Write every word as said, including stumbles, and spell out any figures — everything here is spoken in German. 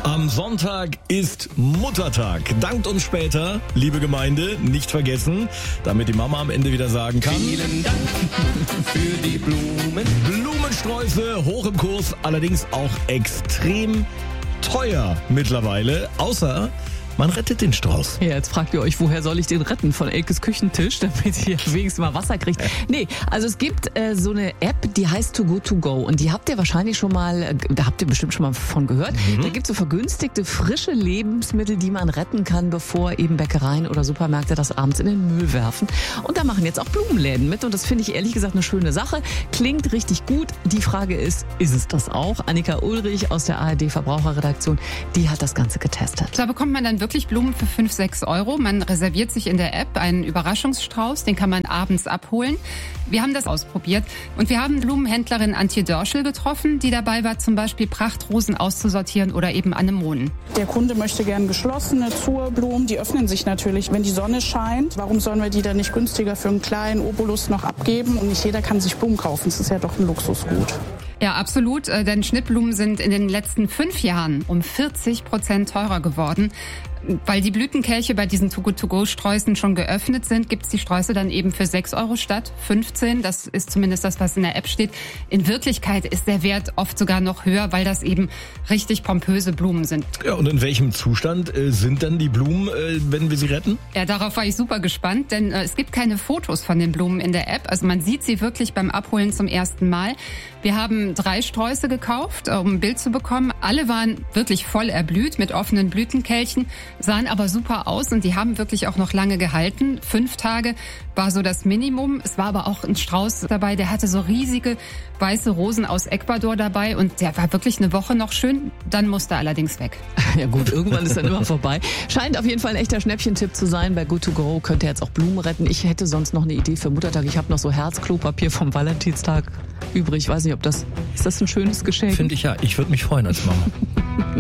Am Sonntag ist Muttertag. Dankt uns später, liebe Gemeinde, nicht vergessen, damit die Mama am Ende wieder sagen kann: Vielen Dank für die Blumen. Blumensträuße hoch im Kurs, allerdings auch extrem teuer mittlerweile, außer man rettet den Strauß. Ja, jetzt fragt ihr euch, woher soll ich den retten? Von Elkes Küchentisch, damit ihr wenigstens mal Wasser kriegt. Nee, also es gibt äh, so eine App, die heißt Too Good To Go. Und die habt ihr wahrscheinlich schon mal, äh, da habt ihr bestimmt schon mal von gehört. Mhm. Da gibt es so vergünstigte, frische Lebensmittel, die man retten kann, bevor eben Bäckereien oder Supermärkte das abends in den Müll werfen. Und da machen jetzt auch Blumenläden mit. Und das finde ich ehrlich gesagt eine schöne Sache. Klingt richtig gut. Die Frage ist, ist es das auch? Annika Ulrich aus der A R D-Verbraucherredaktion, die hat das Ganze getestet. Da bekommt man dann wirklich Blumen für fünf, sechs Euro. Man reserviert sich in der App einen Überraschungsstrauß, den kann man abends abholen. Wir haben das ausprobiert und wir haben Blumenhändlerin Antje Dörschel getroffen, die dabei war, zum Beispiel Prachtrosen auszusortieren oder eben Anemonen. Der Kunde möchte gern geschlossene Zurblumen, die öffnen sich natürlich, wenn die Sonne scheint. Warum sollen wir die dann nicht günstiger für einen kleinen Obolus noch abgeben? Und nicht jeder kann sich Blumen kaufen, das ist ja doch ein Luxusgut. Ja, absolut, denn Schnittblumen sind in den letzten fünf Jahren um vierzig Prozent teurer geworden. Weil die Blütenkelche bei diesen Too-Good-To-Go-Sträußen schon geöffnet sind, gibt's die Sträuße dann eben für sechs Euro statt fünfzehn. Das ist zumindest das, was in der App steht. In Wirklichkeit ist der Wert oft sogar noch höher, weil das eben richtig pompöse Blumen sind. Ja, und in welchem Zustand äh, sind dann die Blumen, äh, wenn wir sie retten? Ja, darauf war ich super gespannt, denn äh, es gibt keine Fotos von den Blumen in der App. Also man sieht sie wirklich beim Abholen zum ersten Mal. Wir haben drei Sträuße gekauft, um ein Bild zu bekommen. Alle waren wirklich voll erblüht mit offenen Blütenkelchen, sahen aber super aus und die haben wirklich auch noch lange gehalten. Fünf Tage war so das Minimum. Es war aber auch ein Strauß dabei, der hatte so riesige weiße Rosen aus Ecuador dabei und der war wirklich eine Woche noch schön. Dann musste er allerdings weg. Ja gut, irgendwann ist dann immer vorbei. Scheint auf jeden Fall ein echter Schnäppchentipp zu sein. Bei Good To Go könnt ihr jetzt auch Blumen retten. Ich hätte sonst noch eine Idee für Muttertag. Ich habe noch so Herzklopapier vom Valentinstag übrig. Ich weiß nicht, ob das, ist das ein schönes Geschenk? Finde ich ja. Ich würde mich freuen als Mama.